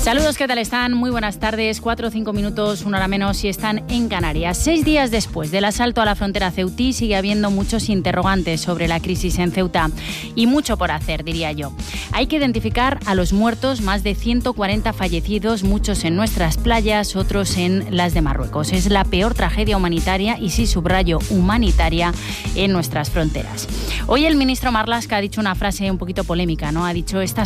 Saludos, ¿qué tal están? Muy buenas tardes, 4 o 5 minutos, una hora menos si están en Canarias. 6 días después del asalto a la frontera ceutí sigue habiendo muchos interrogantes sobre la crisis en Ceuta y mucho por hacer, diría yo. Hay que identificar a los muertos, más de 140 fallecidos, muchos en nuestras playas, otros en las de Marruecos. Es la peor tragedia humanitaria, y sí subrayo humanitaria, en nuestras fronteras. Hoy el ministro Marlaska ha dicho una frase un poquito polémica, ¿no? Ha dicho: esta